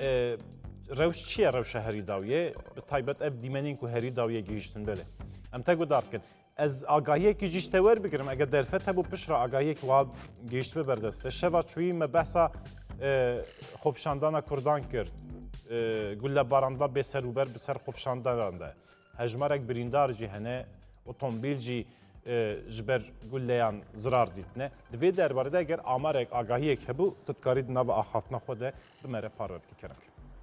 روش چیه روش هری داویه به تایبەت ئەف دیمەنین و هەری داویە گەیشتن بێ ئەم تا گودارکرد ئەز ئاگاهیەکی جیشتەوەەر بگرم ئەگە دەرفەت هەبوو پشرا ئاگاهیەک وا گەیشت بە بەردەستە شەوا چووی مە بەسا خۆپشاندانە کوردان کرد گول لە باراندا بێسەروبەر بسەر خۆپشانداندا هەژمارێک بریندارجی هەنێ ئۆتۆمبیلجی ji ber gulleyan zirar dîtine divê derbarê de ger amarek agahiyek hebû tutkarî di nava axaftina xwe de bimere parwebkî kerek.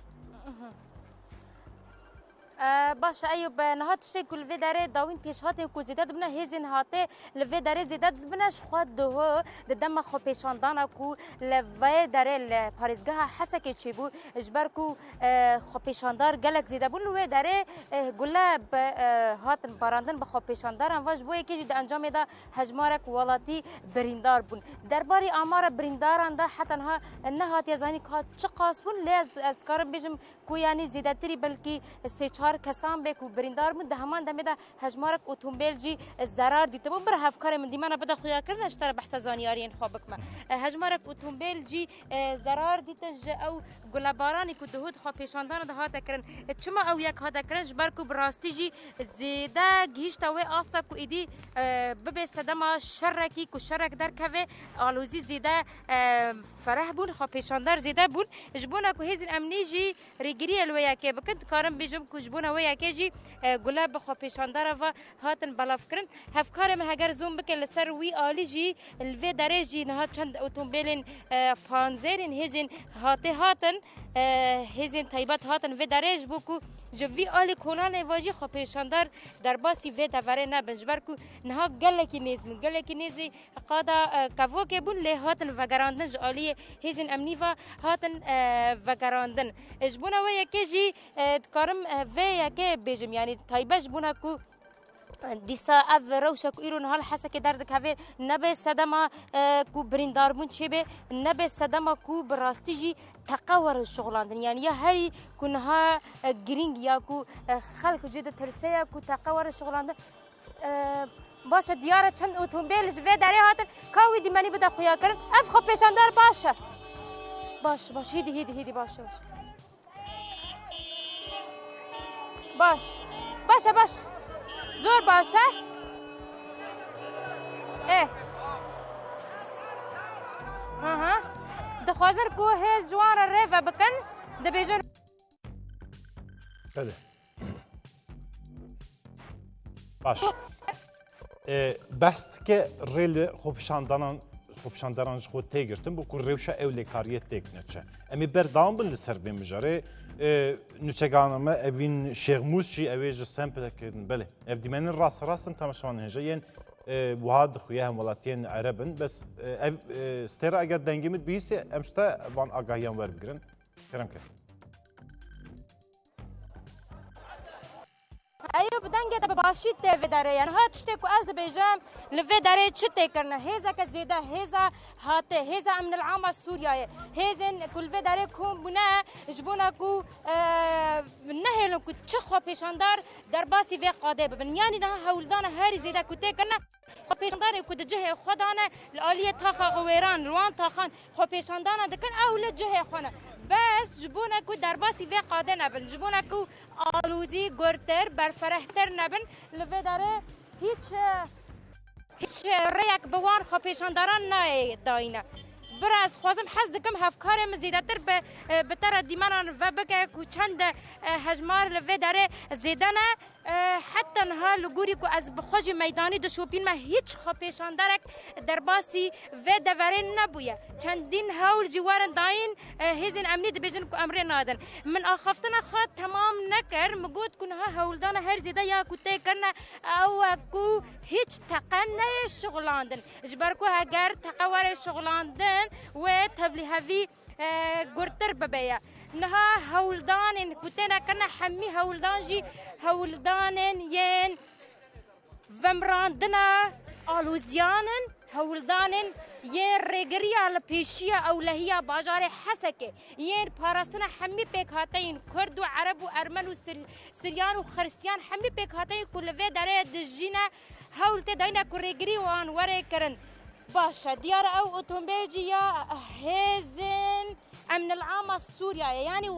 باشه ایوب نهات شی کل وی داره داوین پیش هاته کو زیاد بنا هزین هاته لوی داره زیاد بناش خود ده دم خو پیشاندان کو لوی داره پاریزگاه حسکه چی بو اجبر کو خو پیشاندار گلک زیاد بون لوی داره گلاب هاتن باراندن به خو پیشاندار واج بو یکی د انجام ده هجمارک ولاتی بریندار بون درباری آمار برینداران ده حتی نه هات یزانی که چه قاس بون لیز از کارم بیشم کو یعنی زیادتری بلکی سه کسان به کو بریندار بود همان دم ده هجمارک اتومبیل جی ضرر دیده بود بر هفکار من دیمان بده خویا کردن اشتر بحث زانیارین خوابک ما هجمارک اتومبیل جی ضرر دیده او گلبارانی کو دهود خواب پیشاندان ده هات کردن چما او یک هات کردن جبر کو براستی جی زیده گیشت و آستا کو ایدی ببه صدما شرکی کو شرک در کوه آلوزی زیده فرح بون خواب پیشاندار زیده بون جبونا کو هزین امنی جی ریگری الویا که بکند کارم بیجم کو جبونا ویا که جی گلاب خواب پیشاندار و هاتن بلاف کرن هفکار من هگر زوم بکن لسر وی آلی جی الوی داره جی نها چند اتومبیلین پانزرین هزین هاتن هزین طیبت هاتن وی داره جبو کو جوی آلی کلان واجی خواب پیشاندار در باسی وی دواره نبنجبر کو نها گلکی نیزی قادا کفو که بون لی هاتن وگراندن جالی هزین امنی و هاتن وگراندن جبونا و یکی جی کارم و یکی بیجم یعنی طیبه جبونا کو دیسا اف روشا کو ایرون حال حسا که درد که نبه صدما کو بریندار بون چه به نبه صدما کو براستی جی تقور شغلاندن یعنی یا هری کنها گرینگ یا کو خلق جد ترسه کو تقور شغلاندن باشه دیاره چند اتومبیل جوه داره هاتن کاوی دی منی بده خویا کرن اف خو پیشاندار باشه باش هیدی باشه باش زور باشه دخوازر کو هز جوان ریفه بکن دبیجن بله باش بست که ریل خوبشانداران خود تیگرتن بو kur rewşa evlekariyet tekneçe. Emi berdam bin li ser vê mijarê nûçeganame evîn şêxmûz jî ew ê ji semple kirin. Belê ev dîmenin rast temaşan hêje yên wiha dixuye hem welatiyên erebin bes ev stêra eger dengê min bîsê em ji te van agahiyan werbigirin. Kerem ke. ایوب دنگ ده باشید ته داره یعنی هات شته کو از بیجام لوی داره چته کرنه هزا که زیده هزا هاته هزا امن العام سوریا هزن کل وی داره کوم بنا جبونا کو نهلو کو چخوا پیشاندار در باسی وی قاده ببن یعنی نه هولدان هری زیده کو ته کرنه خو پیشاندار کو د جه خدانه الالیه تاخا غویران روان تاخان خو پیشاندار دکن اول جه خونه بس جبونا کو در باسی وی قاده نبن جبونا کو آلوزی گرتر برفرهتر نبن لوی داره هیچ ریک بوان خو پیشانداران نه داینه براز خوازم حز دکم هفکار مزیدتر به تر دیمانان و بگه کو چند هجمار لوی داره زیدنه حتی نها لگوری کو از بخوش میدانی دو شوپین ما هیچ خو پیشاندارک در باسی و دوارین نبویه چندین هول جوارن داین هزین امنی دبیجن کو امر نادن من آخفتن خواد تمام نکر مگود کو نها هولدان هر زیده یا کو تی کرنه او کو هیچ تقنه شغلاندن جبر کو هگر تقوار شغلاندن و تبلی هوی گرتر ببیه نها هولدان كتنا كنا حمي هولدان جي هولدان ين ومراندنا آلوزيانن هولدان ين رجريا لبيشيا أو لهيا باجار حسكة ين باراستنا حمي بكهاتين كرد وعرب وأرمن وسريان وخريستيان حمي بكهاتين كل في داره دجينا هولت داينا كرجري وان ورا كرن باشا ديار أو أوتومبيل جيا هزن أمن العام السوريا يعني